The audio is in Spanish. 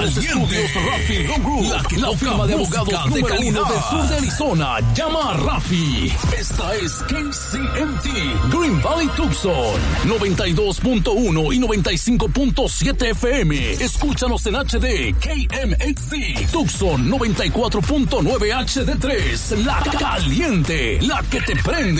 estudios Rafi Law Group, la firma de abogados número 1 del sur de Arizona. Llama a Rafi. Esta es KCMT Green Valley Tucson 92.1 y 95.7 FM. Escúchanos en HD KMXC Tucson 94.9 HD3. La caliente, la que te prende.